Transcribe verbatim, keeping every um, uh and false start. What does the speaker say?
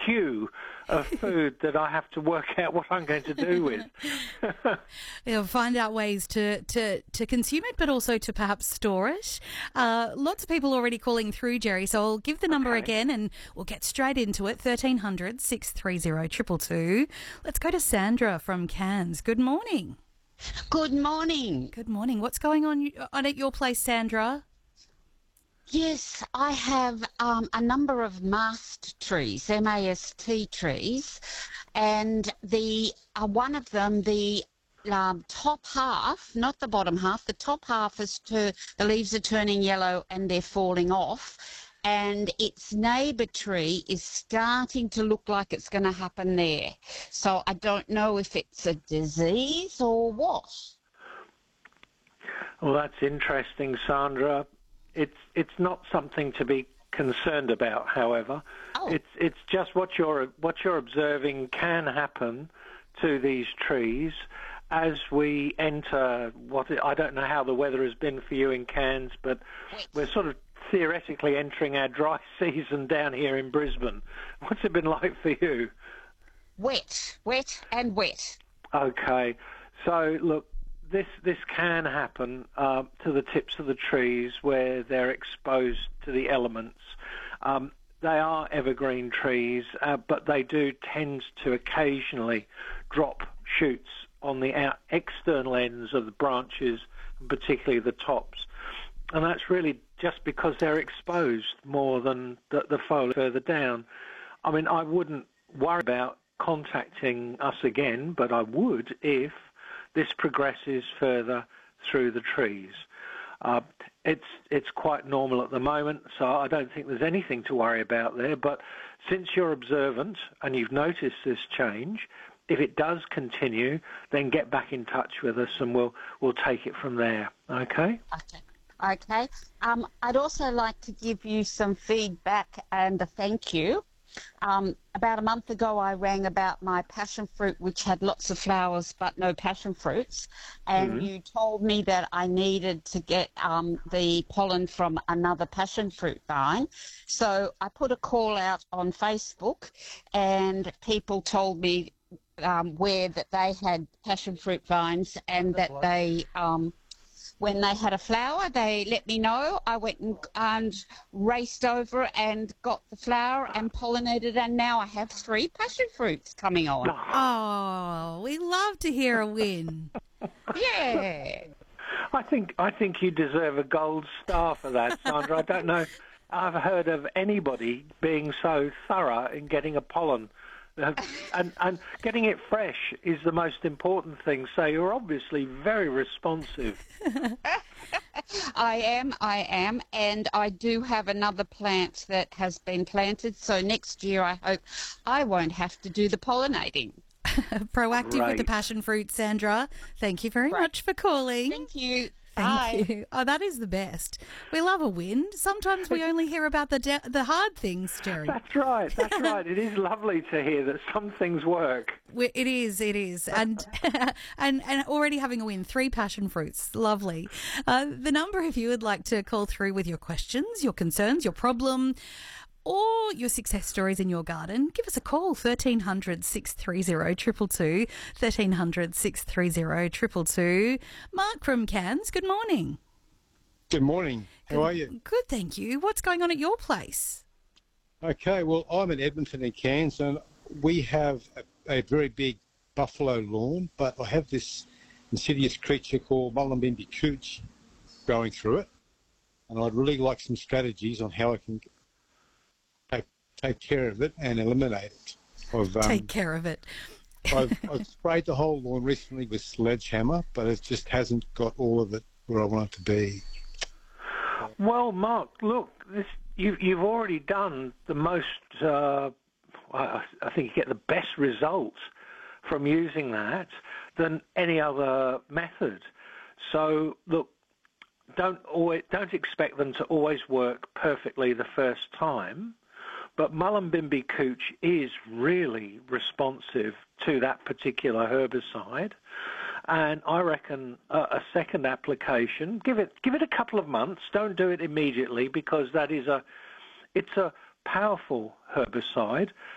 queue of food that I have to work out what I'm going to do with. You'll find out ways to, to, to consume it, but also to perhaps store it. Uh, lots of people already calling through, Jerry, so I'll give the number Okay. again and we'll get straight into it. thirteen hundred, six three zero, two two two. Let's go to Sandra from Cairns. Good morning. Good morning. Good morning. What's going on, on at your place, Sandra? Yes, I have um, a number of mast trees, M A S T trees, and the uh, one of them, the um, top half, not the bottom half, the top half is to the leaves are turning yellow and they're falling off, and its neighbour tree is starting to look like it's going to happen there. So I don't know if it's a disease or what. Well, that's interesting, Sandra. It's it's not something to be concerned about, however. Oh. It's it's just what you're what you're observing can happen to these trees as we enter what I don't know how the weather has been for you in Cairns, but we're sort of theoretically entering our dry season down here in Brisbane. What's it been like for you? Wet, wet and wet. Okay, so look, this this can happen uh, to the tips of the trees where they're exposed to the elements. Um, they are evergreen trees, uh, but they do tend to occasionally drop shoots on the out external ends of the branches, and particularly the tops. And that's really just because they're exposed more than the, the foliage further down. I mean, I wouldn't worry about contacting us again, but I would if this progresses further through the trees. Uh, it's it's quite normal at the moment, so I don't think there's anything to worry about there. But since you're observant and you've noticed this change, if it does continue, then get back in touch with us and we'll we'll take it from there. Okay? Okay. Okay. Um, I'd also like to give you some feedback and a thank you. Um, about a month ago, I rang about my passion fruit, which had lots of flowers but no passion fruits, and Mm-hmm. you told me that I needed to get um, the pollen from another passion fruit vine. So I put a call out on Facebook, and people told me um, where that they had passion fruit vines and that they... Um, When they had a flower, they let me know. I went and, and raced over and got the flower and pollinated, and now I have three passion fruits coming on. Oh, we love to hear a win. Yeah. I think I think you deserve a gold star for that, Sandra. I don't know. I've heard of anybody being so thorough in getting a pollen. Uh, and, and getting it fresh is the most important thing. So you're obviously very responsive. I am, I am, and I do have another plant that has been planted, so next year I hope I won't have to do the pollinating. Proactive with the Great. passion fruit, Sandra. Thank you very Right. much for calling. Thank you. Thank Bye. you. Oh, that is the best. We love a win. Sometimes we only hear about the de- the hard things, Jerry. That's right. That's right. It is lovely to hear that some things work. We- It is, it is, and and and already having a win, three passion fruits, lovely. Uh, the number, if you would like to call through with your questions, your concerns, your problem, or your success stories in your garden, give us a call, thirteen hundred, six three zero, two two two, thirteen hundred, six three zero, two two two. Mark from Cairns, good morning. Good morning. How are you? Good, thank you. What's going on at your place? Okay, well, I'm in Edmonton in Cairns, and we have a, a very big buffalo lawn, but I have this insidious creature called Mullumbimby cooch growing through it, and I'd really like some strategies on how I can take, take care of it and eliminate it. I've, um, Take care of it. I've, I've sprayed the whole lawn recently with sledgehammer, but it just hasn't got all of it where I want it to be. Well, Mark, look, this, you, you've already done the most, uh, I, I think you get the best results from using that than any other method. So, look, don't always, don't expect them to always work perfectly the first time, but Mullumbimby cooch is really responsive to that particular herbicide. And I reckon a, a second application, give it give it a couple of months. Don't do it immediately because that is a it's a powerful herbicide,